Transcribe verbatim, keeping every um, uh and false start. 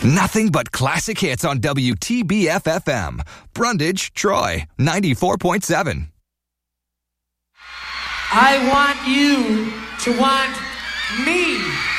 Nothing but classic hits on W T B F F M. Brundage, Troy, ninety-four point seven. I want you to want me.